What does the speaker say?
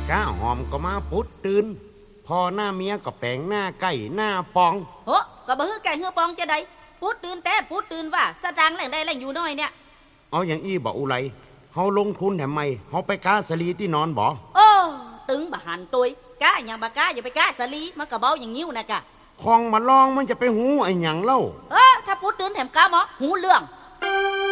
ก้าหอมก็มาพุดตื่นพอหน้าเมียก็แปลงหน้าไก่หน้าปองโหก็บ่ฮือไก่ฮือปองจะได้พูดตื่นแต่พูดตื่นว่าสตางค์แหล่งได้แหล่งอยู่น้อยเนี่ยเอาอย่างอี้บ่อุไรเฮาลงทุนแถมไม่เฮาไปกาสลีที่นอนบ่โอ้ตึงบ่หันตุยกะอย่างบ่กะอย่าไปกะสลีมันก็เบาอย่างนิ้วนะกะคองมาลองมันจะไปหูไอ้หยังเล่าถ้าพูดตื่นแถมกะหมอหูเรื่อง